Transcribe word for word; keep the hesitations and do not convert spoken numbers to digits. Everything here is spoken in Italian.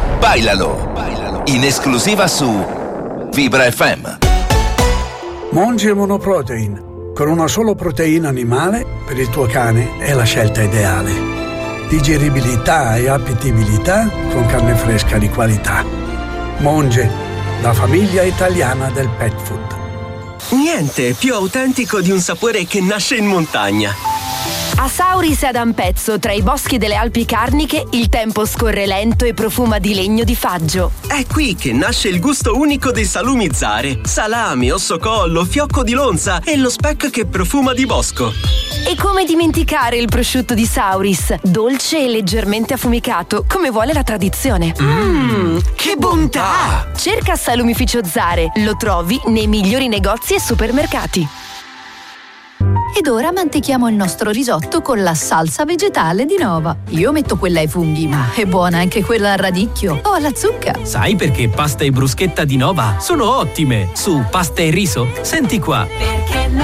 Bailalo, in esclusiva su Vibra F M. Monge Monoprotein, con una sola proteina animale per il tuo cane è la scelta ideale. Digeribilità e appetibilità con carne fresca di qualità. Monge, la famiglia italiana del pet food. Niente più autentico di un sapore che nasce in montagna. A Sauris e ad Ampezzo, tra i boschi delle Alpi Carniche, il tempo scorre lento e profuma di legno di faggio. È qui che nasce il gusto unico dei salumi Zare. Salami, ossocollo, fiocco di lonza e lo speck che profuma di bosco. E come dimenticare il prosciutto di Sauris, dolce e leggermente affumicato, come vuole la tradizione. Mmm, che bontà! Cerca Salumificio Zare, lo trovi nei migliori negozi e supermercati. Ed ora mantechiamo il nostro risotto con la salsa vegetale di Nova. Io metto quella ai funghi, ma è buona anche quella al radicchio o alla zucca. Sai perché pasta e bruschetta di Nova sono ottime? Su pasta e riso, senti qua. Perché